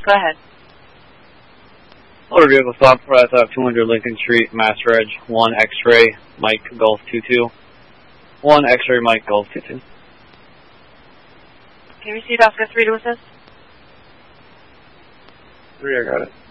Go ahead. Motor vehicle stop for 200 Lincoln Street, Mass Reg, 1 X-ray, Mike Golf 22. 1 X-ray, Mike Golf 22. Can you receive Oscar 3 to assist? 3, I got it.